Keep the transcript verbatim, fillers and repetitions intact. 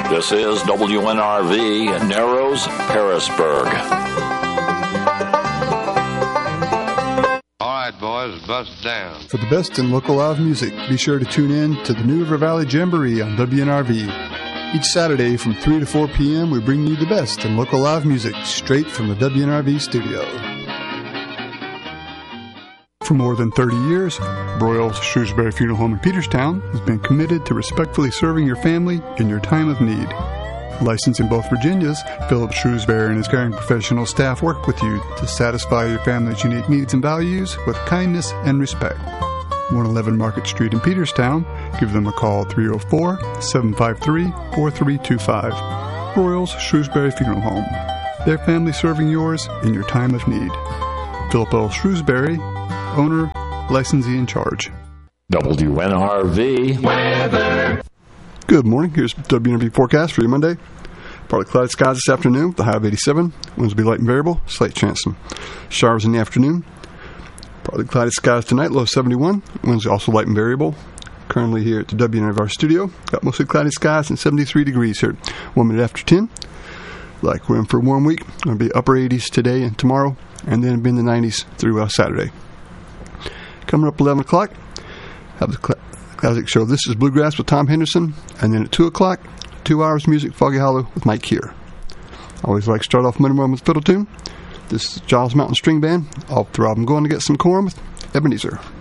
This is W N R V, Narrows, Harrisburg. All right, boys, bust down. For the best in local live music, be sure to tune in to the New River Valley Jamboree on W N R V. Each Saturday from three to four p.m., we bring you the best in local live music straight from the W N R V studio. For more than thirty years, Broyles Shrewsbury Funeral Home in Peterstown has been committed to respectfully serving your family in your time of need. Licensed in both Virginias, Philip Shrewsbury and his caring professional staff work with you to satisfy your family's unique needs and values with kindness and respect. one eleven Market Street in Peterstown. Give them a call at three oh four, seven five three, four three two five. Broyles Shrewsbury Funeral Home. Their family serving yours in your time of need. Philip L. Shrewsbury, owner, licensee in charge. W N R V weather. Good morning. Here's W N R V forecast for your Monday. Partly cloudy skies this afternoon with a high of eighty-seven. Winds will be light and variable. Slight chance some showers in the afternoon. Partly cloudy skies tonight, low seventy-one. Winds also light and variable. Currently here at the W N R V studio. Got mostly cloudy skies and seventy-three degrees here. One minute after ten. Like we're in for a warm week. Going to be upper eighties today and tomorrow. And then be in the nineties through uh, Saturday. Coming up eleven o'clock, have the cl- classic show This is Bluegrass with Tom Henderson. And then at two o'clock, two hours music, Foggy Hollow with Mike Keir. Always like to start off Monday morning with a fiddle tune. This is Giles Mountain String Band off the album Going to Get Some Corn with Ebenezer.